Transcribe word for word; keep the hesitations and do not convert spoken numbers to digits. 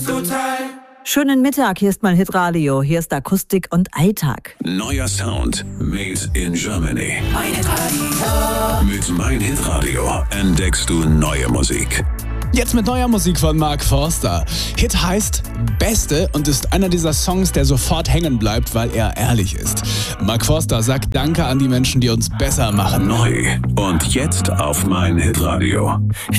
Schönen Mittag, hier ist mein Hitradio, hier ist Akustik und Alltag. Neuer Sound made in Germany. Mein Hitradio. Mit Mein Hitradio entdeckst du neue Musik. Jetzt mit neuer Musik von Mark Forster. Hit heißt Beste und ist einer dieser Songs, der sofort hängen bleibt, weil er ehrlich ist. Mark Forster sagt Danke an die Menschen, die uns besser machen. Neu und jetzt auf Mein Hitradio.